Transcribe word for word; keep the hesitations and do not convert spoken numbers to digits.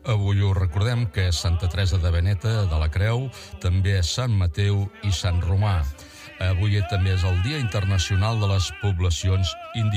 Avui us recordem que és Santa Teresa de Beneta de la Creu, també és Sant Mateu i Sant Romà. Avui també és el Dia Internacional de les Poblacions Indígenes.